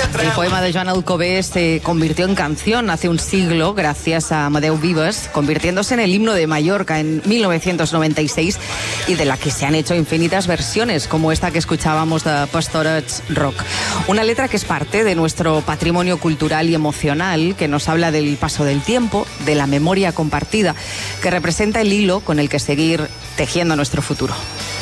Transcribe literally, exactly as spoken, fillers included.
El poema de Joan Alcover se convirtió en canción hace un siglo gracias a Amadeu Vives, convirtiéndose en el himno de Mallorca en mil novecientos noventa y seis y de la que se han hecho infinitas versiones, como esta que escuchábamos de Pastorets Rock. Una letra que es parte de nuestro patrimonio cultural y emocional, que nos habla del paso del tiempo, de la memoria compartida, que representa el hilo con el que seguir tejiendo nuestro futuro.